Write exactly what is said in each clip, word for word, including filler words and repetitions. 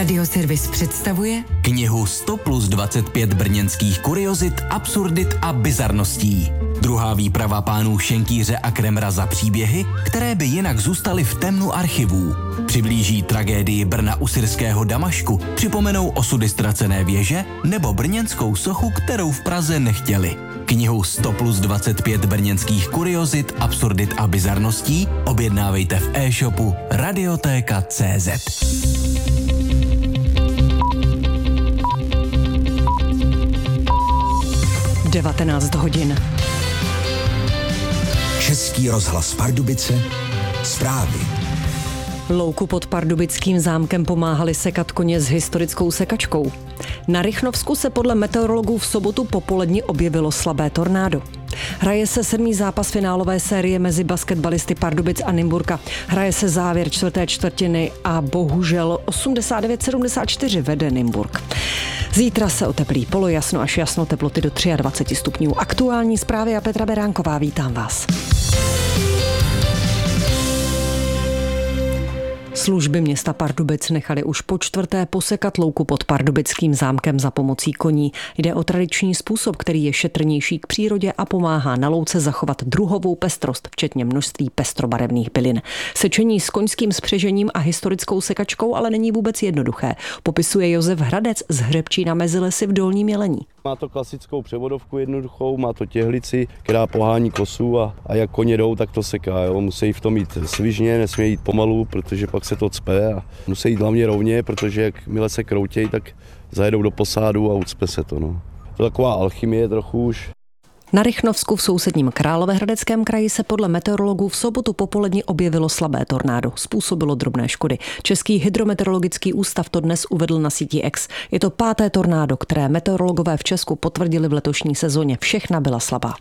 Radioservis představuje knihu sto plus dvacet pět brněnských kuriozit, absurdit a bizarností. Druhá výprava pánů Šenkýře a Kremra za příběhy, které by jinak zůstaly v temnu archivů. Přiblíží tragédii Brna u syrského Damašku, připomenou osudy ztracené věže nebo brněnskou sochu, kterou v Praze nechtěli. Knihu sto plus dvacet pět brněnských kuriozit, absurdit a bizarností objednávejte v e-shopu Radiotéka tečka cé zet. devatenáct hodin. Český rozhlas Pardubice, zprávy. Louku pod pardubickým zámkem pomáhali sekat koně s historickou sekačkou. Na Rychnovsku se podle meteorologů v sobotu popoledni objevilo slabé tornádo. Hraje se sedmý zápas finálové série mezi basketbalisty Pardubic a Nymburka. Hraje se závěr čtvrté čtvrtiny a bohužel osmdesát devět sedmdesát čtyři vede Nymburk. Zítra se oteplí, polojasno až jasno, teploty do dvacet tři stupňů. Aktuální zprávy a Petra Beránková, vítám vás. Služby města Pardubic nechaly už po čtvrté posekat louku pod pardubickým zámkem za pomocí koní. Jde o tradiční způsob, který je šetrnější k přírodě a pomáhá na louce zachovat druhovou pestrost, včetně množství pestrobarevných bylin. Sečení s koňským spřežením a historickou sekačkou ale není vůbec jednoduché, popisuje Josef Hradec z Hřebčína mezi lesy v Dolním Jelení. Má to klasickou převodovku jednoduchou, má to těhlici, která pohání kosu a, a jak koně jdou, tak to seká. Jo. Musí v tom jít svižně, nesmí jít pomalu, protože pak se to cpe a musí jít hlavně rovně, protože jakmile se kroutějí, tak zajedou do posádu a ucpe se to. No. To je taková alchymie trochu už. Na Rychnovsku v sousedním Královéhradeckém kraji se podle meteorologů v sobotu popoledni objevilo slabé tornádo. Způsobilo drobné škody. Český hydrometeorologický ústav to dnes uvedl na síti X. Je to páté tornádo, které meteorologové v Česku potvrdili v letošní sezóně. Všechna byla slabá.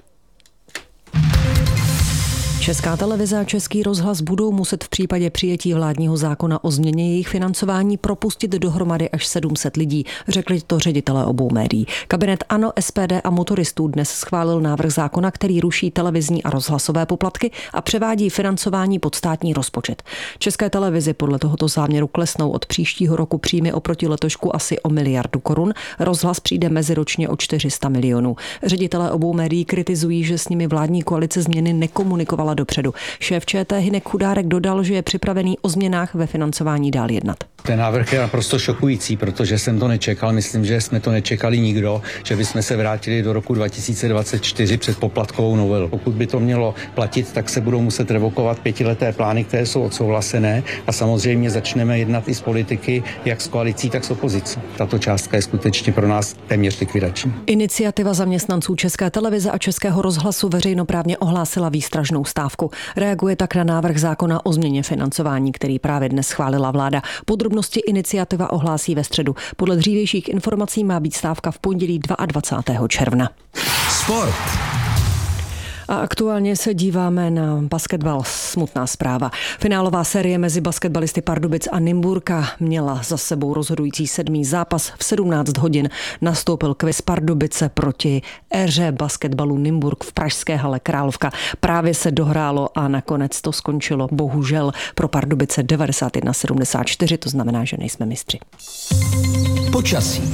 Česká televize a Český rozhlas budou muset v případě přijetí vládního zákona o změně jejich financování propustit dohromady až sedm set lidí, řekli to ředitelé obou médií. Kabinet ANO, S P D a motoristů dnes schválil návrh zákona, který ruší televizní a rozhlasové poplatky a převádí financování pod státní rozpočet. České televizi podle tohoto záměru klesnou od příštího roku příjmy oproti letošku asi o miliardu korun. Rozhlas přijde meziročně o čtyři sta milionů. Ředitelé obou médií kritizují, že s nimi vládní koalice změny nekomunikovala dopředu. Šéf ČT Hynek Chudárek dodal, že je připravený o změnách ve financování dál jednat. Ten návrh je naprosto šokující, protože jsem to nečekal, myslím, že jsme to nečekali nikdo, že bychom se vrátili do roku dva tisíce dvacet čtyři před poplatkovou novelu. Pokud by to mělo platit, tak se budou muset revokovat pětileté plány, které jsou odsouhlasené a samozřejmě začneme jednat i s politiky, jak s koalicí, tak s opozicí. Tato částka je skutečně pro nás téměř likvidační. Iniciativa zaměstnanců České televize a Českého rozhlasu veřejnoprávně ohlásila výstražnou stávku. Reaguje tak na návrh zákona o změně financování, který právě dnes schválila vláda. Podrobnosti iniciativa ohlásí ve středu. Podle dřívějších informací má být stávka v pondělí dvacátého druhého června. Sport. A aktuálně se díváme na basketbal. Smutná zpráva. Finálová série mezi basketbalisty Pardubic a Nymburka měla za sebou rozhodující sedmý zápas. V sedmnáct hodin nastoupil Kvis Pardubice proti éře basketbalu Nymburk v pražské hale Královka. Právě se dohrálo a nakonec to skončilo bohužel pro Pardubice devadesát jedna sedmdesát čtyři, to znamená, že nejsme mistři. Počasí.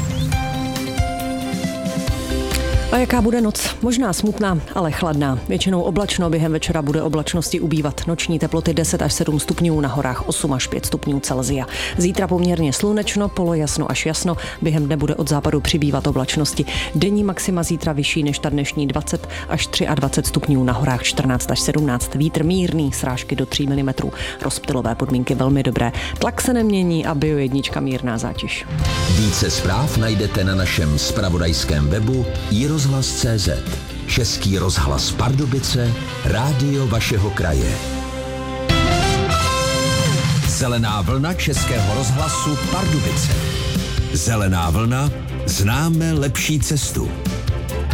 A jaká bude noc? Možná smutná, ale chladná. Většinou oblačno, během večera bude oblačnosti ubývat. Noční teploty deset až sedm stupňů, na horách osm až pět stupňů Celsia. Zítra poměrně slunečno, polojasno až jasno, během dne bude od západu přibývat oblačnosti. Denní maxima zítra vyšší než ta dnešní dvacet až dvacet tři stupňů, na horách čtrnáct až sedmnáct. Vítr mírný, srážky do tří milimetrů. Rozptylové podmínky velmi dobré. Tlak se nemění a bio jednička mírná zátěž. Více zpráv najdete na našem zpravodajském webu i rozhlas tečka cé zet. Český rozhlas Pardubice, rádio vašeho kraje. Zelená vlna Českého rozhlasu Pardubice. Zelená vlna, známe lepší cestu.